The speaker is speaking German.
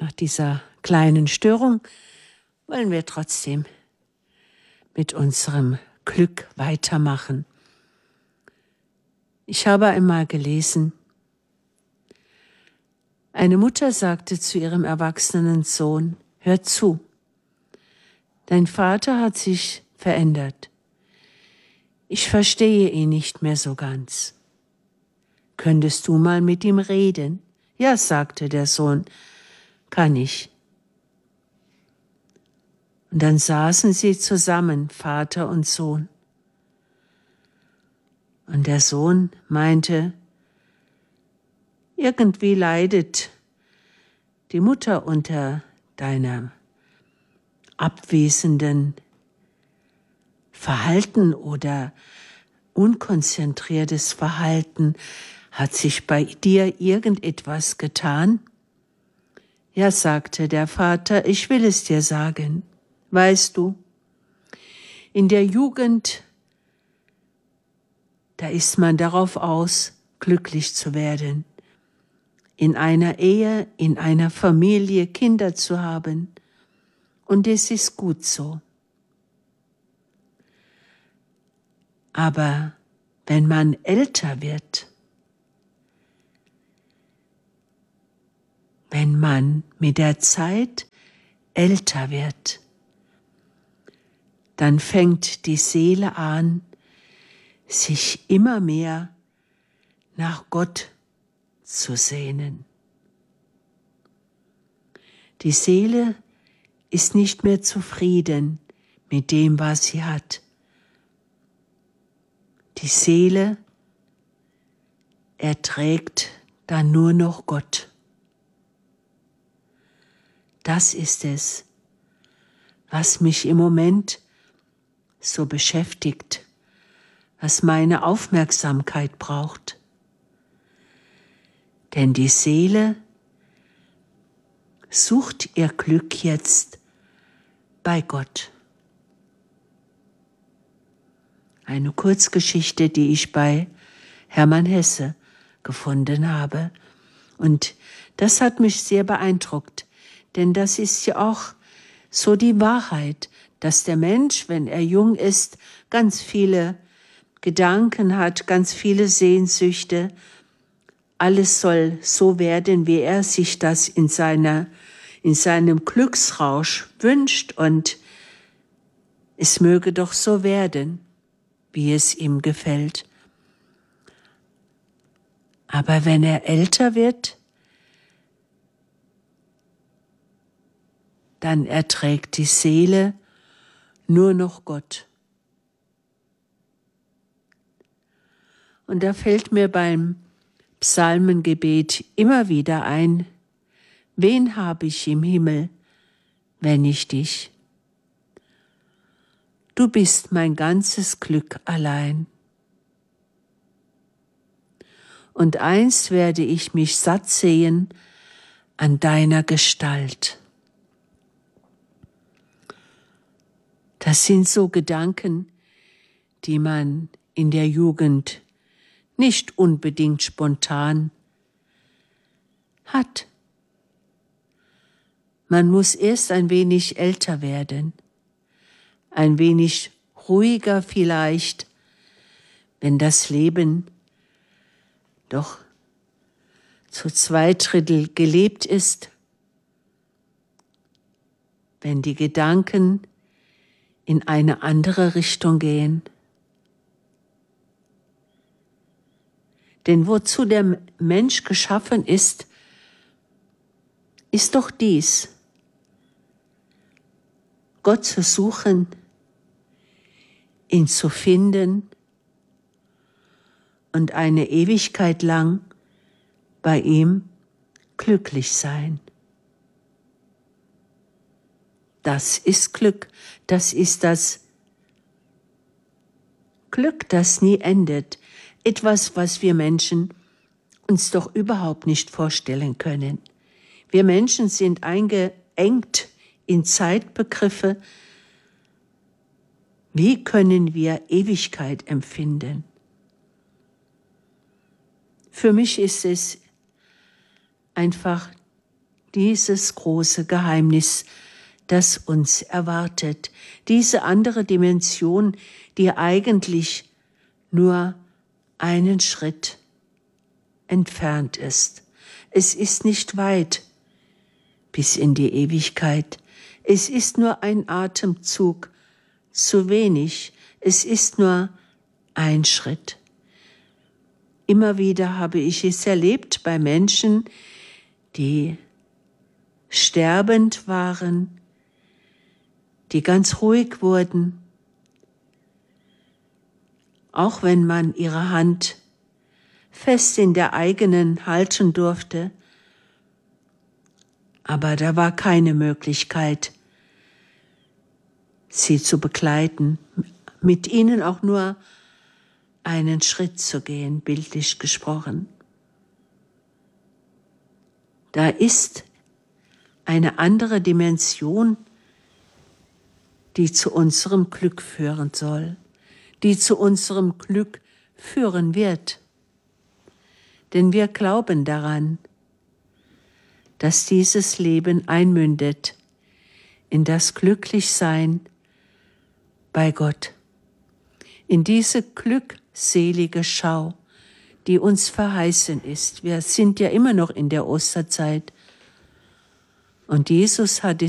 Nach dieser kleinen Störung wollen wir trotzdem mit unserem Glück weitermachen. Ich habe einmal gelesen, eine Mutter sagte zu ihrem erwachsenen Sohn: Hör zu, dein Vater hat sich verändert. Ich verstehe ihn nicht mehr so ganz. Könntest du mal mit ihm reden? Ja, sagte der Sohn, kann ich. Und dann saßen sie zusammen, Vater und Sohn. Und der Sohn meinte, irgendwie leidet die Mutter unter deinem abwesenden Verhalten oder unkonzentriertes Verhalten. Hat sich bei dir irgendetwas getan? Ja, sagte der Vater, ich will es dir sagen. Weißt du, in der Jugend, da ist man darauf aus, glücklich zu werden. In einer Ehe, in einer Familie Kinder zu haben. Und es ist gut so. Aber wenn man älter wird, wenn man mit der Zeit älter wird, dann fängt die Seele an, sich immer mehr nach Gott zu sehnen. Die Seele ist nicht mehr zufrieden mit dem, was sie hat. Die Seele erträgt dann nur noch Gott. Das ist es, was mich im Moment so beschäftigt, was meine Aufmerksamkeit braucht. Denn die Seele sucht ihr Glück jetzt bei Gott. Eine Kurzgeschichte, die ich bei Hermann Hesse gefunden habe. Und das hat mich sehr beeindruckt, denn das ist ja auch so die Wahrheit, dass der Mensch, wenn er jung ist, ganz viele Gedanken hat, ganz viele Sehnsüchte. Alles soll so werden, wie er sich das in seinem Glücksrausch wünscht, und es möge doch so werden, wie es ihm gefällt. Aber wenn er älter wird, dann erträgt die Seele nur noch Gott. Und da fällt mir beim Psalmengebet immer wieder ein: Wen habe ich im Himmel, wenn ich dich? Du bist mein ganzes Glück allein. Und einst werde ich mich satt sehen an deiner Gestalt. Das sind so Gedanken, die man in der Jugend nicht unbedingt spontan hat. Man muss erst ein wenig älter werden, ein wenig ruhiger vielleicht, wenn das Leben doch zu 2/3 gelebt ist, wenn die Gedanken in eine andere Richtung gehen. Denn wozu der Mensch geschaffen ist, ist doch dies: Gott zu suchen, ihn zu finden und eine Ewigkeit lang bei ihm glücklich sein. Das ist Glück, das ist das Glück, das nie endet. Etwas, was wir Menschen uns doch überhaupt nicht vorstellen können. Wir Menschen sind eingeengt in Zeitbegriffe. Wie können wir Ewigkeit empfinden? Für mich ist es einfach dieses große Geheimnis, das uns erwartet, diese andere Dimension, die eigentlich nur einen Schritt entfernt ist. Es ist nicht weit bis in die Ewigkeit. Es ist nur ein Atemzug zu wenig. Es ist nur ein Schritt. Immer wieder habe ich es erlebt bei Menschen, die sterbend waren, die ganz ruhig wurden, auch wenn man ihre Hand fest in der eigenen halten durfte, aber da war keine Möglichkeit, sie zu begleiten, mit ihnen auch nur einen Schritt zu gehen, bildlich gesprochen. Da ist eine andere Dimension, die zu unserem Glück führen soll, die zu unserem Glück führen wird. Denn wir glauben daran, dass dieses Leben einmündet in das Glücklichsein bei Gott, in diese glückselige Schau, die uns verheißen ist. Wir sind ja immer noch in der Osterzeit und Jesus hat